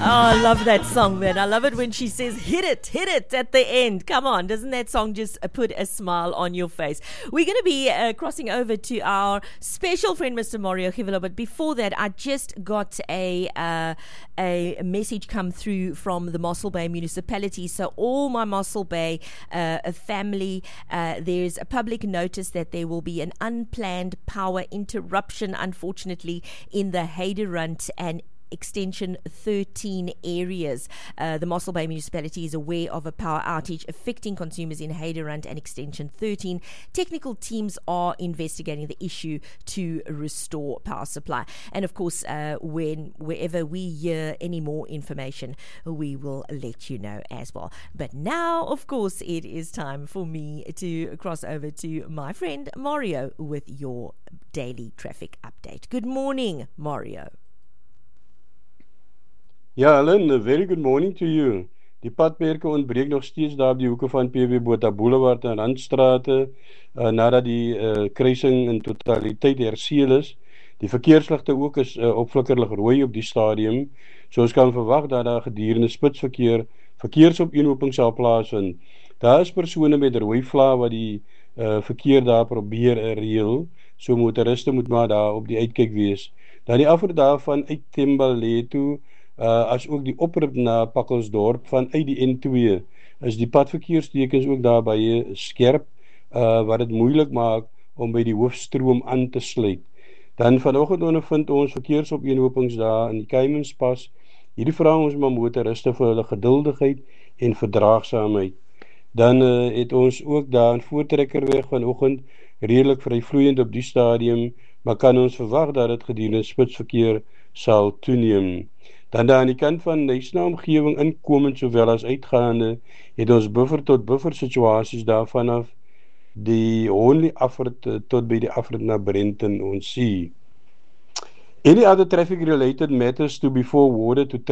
I love that song, man. I love it when she says, hit it at the end. Come on, doesn't that song just put a smile on your face? We're going to be crossing over to our special friend, Mr. Mario Givelo, but before that, I just got a message come through from the Mossel Bay municipality. So all my Mossel Bay family, there's a public notice that there will be an unplanned power interruption, unfortunately, in the Heiderrand and Extension 13 areas. The Mossel Bay municipality is aware of a power outage affecting consumers in Heiderrand and Extension 13. Technical teams are investigating the issue to restore power supply. And of course, wherever we hear any more information, we will let you know as well. But now, of course, it is time for me to cross over to my friend Mario with your daily traffic update. Good morning, Mario. Ja, Helen, a very good morning to you. Die padperke ontbreek nog steeds daar op die hoeke van PW Botha Boulevard en Randstrate, nadat die kruising in totaliteit herseël is. Die verkeersligte ook is opflikkerlig rooi op die stadium, so ons kan verwag dat daar gedurende verkeersopeenhoping sal plaasvind. Daar is persone met rooi vlae wat die verkeer daar probeer reël, so motoriste moet maar daar op die uitkyk wees. Dan die afrit daarvan uit Thembale toe, as ook die oproep na Pakkelsdorp vanuit die N2 is die padverkeerstekens ook daar baie skerp, wat het moeilik maak om by die hoofstroom aan te sluit. Dan vanoggend ondervind ons verkeersopeenhopings daar in die Keimerspas. Hierdie vra ons maar motoriste vir hulle geduldigheid en verdraagsaamheid. Dan het ons ook daar in Voortrekkerweg vanoggend redelik vryvloeiend op die stadium, maar kan ons verwag dat dit gedurende spitsverkeer sal toeneem. Dan daar aan die kant van Nysna omgewing inkomend sowel as uitgaande, het ons buffer tot buffer situasies daar vanaf die Honley afrit tot by die afrit na Brenton ons see. Any other traffic related matters to be forwarded to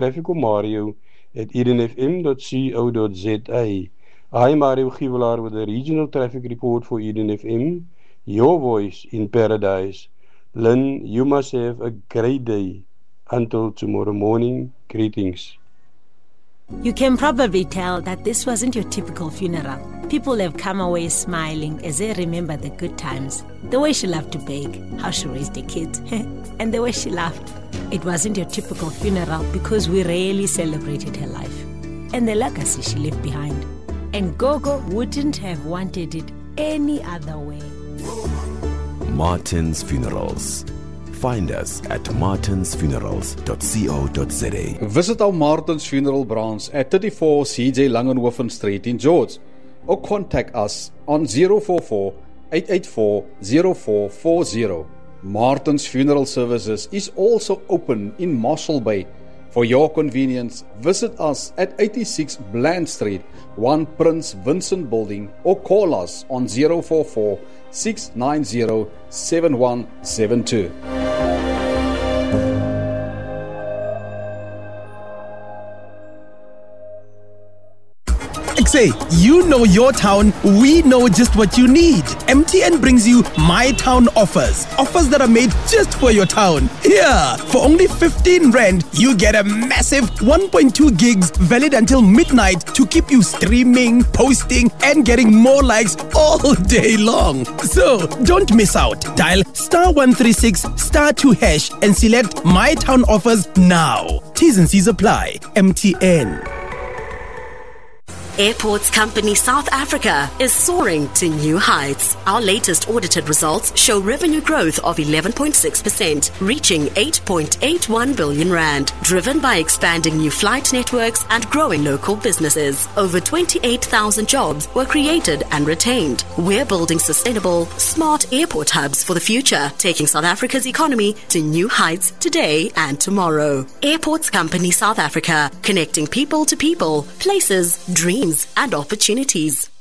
trafficomario@edenfm.co.za. I, Mario Givelaar, with the regional traffic report for Eden FM, your voice in paradise. Lynn, you must have a great day. Until tomorrow morning, greetings. You can probably tell that this wasn't your typical funeral. People have come away smiling as they remember the good times. The way she loved to bake, how she raised the kids, and the way she laughed. It wasn't your typical funeral because we really celebrated her life and the legacy she left behind. And Gogo wouldn't have wanted it any other way. Martin's Funerals. Find us at martinsfunerals.co.za. Visit our Martin's Funeral branch at 34 CJ Langenhoven Street in George, or contact us on 044-884-0440. Martin's Funeral Services is also open in Mossel Bay. For your convenience, visit us at 86 Bland Street, 1 Prince Vincent Building, or call us on 044-690-7172. Say, you know your town, we know just what you need. MTN brings you My Town offers. Offers that are made just for your town. Yeah, for only 15 Rand, you get a massive 1.2 gigs valid until midnight to keep you streaming, posting, and getting more likes all day long. So, don't miss out. Dial *136*2# and select My Town offers now. T's and C's apply. MTN. Airports Company South Africa is soaring to new heights. Our latest audited results show revenue growth of 11.6%, reaching 8.81 billion rand, driven by expanding new flight networks and growing local businesses. Over 28,000 jobs were created and retained. We're building sustainable, smart airport hubs for the future, taking South Africa's economy to new heights today and tomorrow. Airports Company South Africa, connecting people to people, places, dreams, and opportunities.